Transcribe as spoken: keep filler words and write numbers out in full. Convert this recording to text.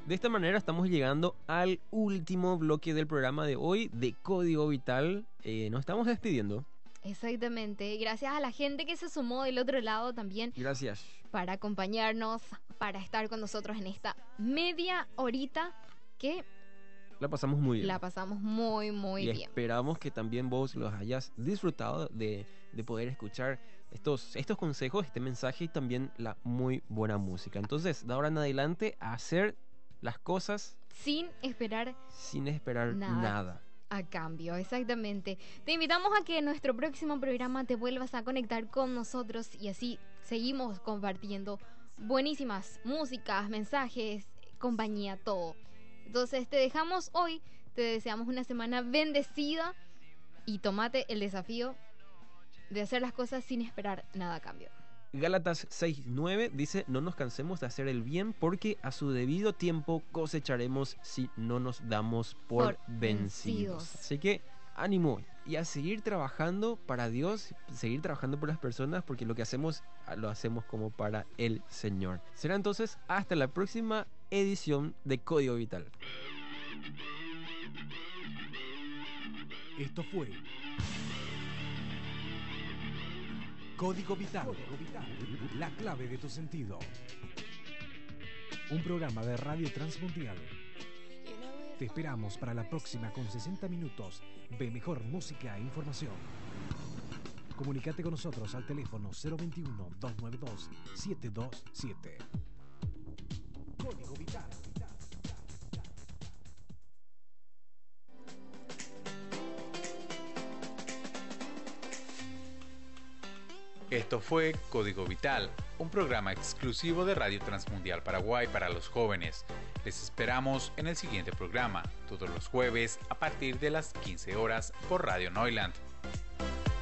De esta manera estamos llegando al último bloque del programa de hoy de Código Vital. Eh, nos estamos despidiendo. Exactamente, gracias a la gente que se sumó del otro lado también. Gracias. Para acompañarnos, para estar con nosotros en esta media horita que la pasamos muy bien. La pasamos muy, muy y bien. Esperamos que también vos los hayas disfrutado de, de poder escuchar estos, estos consejos, este mensaje y también la muy buena música. Entonces, de ahora en adelante, a hacer las cosas sin esperar, sin esperar nada. nada. A cambio, exactamente. Te invitamos a que en nuestro próximo programa te vuelvas a conectar con nosotros y así seguimos compartiendo buenísimas músicas, mensajes, compañía, todo. Entonces te dejamos hoy, te deseamos una semana bendecida y tomate el desafío de hacer las cosas sin esperar nada a cambio. Gálatas seis nueve dice: no nos cansemos de hacer el bien, porque a su debido tiempo cosecharemos si no nos damos por, por vencidos. vencidos. Así que ánimo y a seguir trabajando para Dios, seguir trabajando por las personas, porque lo que hacemos lo hacemos como para el Señor. Será entonces hasta la próxima edición de Código Vital. Esto fue Código Vital, Código Vital, la clave de tu sentido. Un programa de Radio Transmundial. Te esperamos para la próxima con sesenta minutos de mejor música e información. Comunícate con nosotros al teléfono cero veintiuno, doscientos noventa y dos, setecientos veintisiete. Código Vital. Esto fue Código Vital, un programa exclusivo de Radio Transmundial Paraguay para los jóvenes. Les esperamos en el siguiente programa, todos los jueves a partir de las quince horas por Radio Neuland.